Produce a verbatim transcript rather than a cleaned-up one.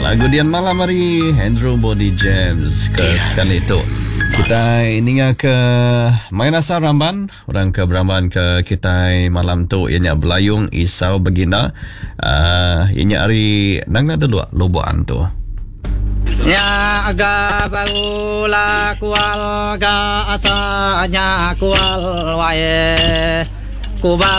Lagu Dian malam hari Andrew Body James ke kali itu. Kita ini ke main asal Ramban, orang ke Ramban ke kita malam tu ianya belayung isau begina. Uh, ianya hari nang ada dua loboan tu. Ya aga baula kual ga asanya kual wae kubal